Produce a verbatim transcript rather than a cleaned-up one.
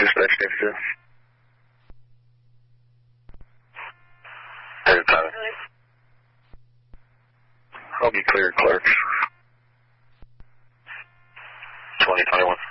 dispatch fifty-two. Hey, Tyler. I'll be cleared, clerks. twenty twenty-one.